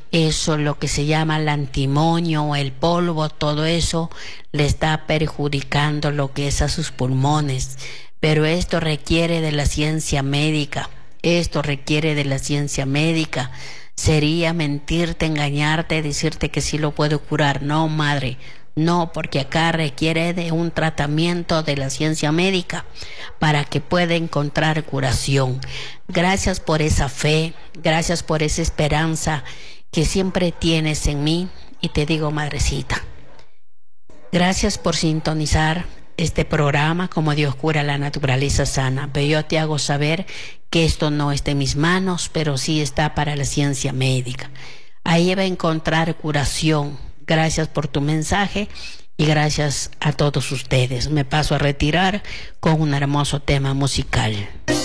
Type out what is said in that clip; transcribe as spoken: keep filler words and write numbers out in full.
eso, lo que se llama el antimonio, el polvo, todo eso le está perjudicando lo que es a sus pulmones. Pero esto requiere de la ciencia médica, esto requiere de la ciencia médica. Sería mentirte, engañarte, decirte que sí lo puedo curar. No, madre, no, porque acá requiere de un tratamiento de la ciencia médica para que pueda encontrar curación. Gracias por esa fe, gracias por esa esperanza que siempre tienes en mí, y te digo, madrecita, gracias por sintonizar este programa Como Dios Cura la Naturaleza Sana. Pero yo te hago saber que esto no está en mis manos, pero sí está para la ciencia médica. Ahí va a encontrar curación. Gracias por tu mensaje y gracias a todos ustedes. Me paso a retirar con un hermoso tema musical.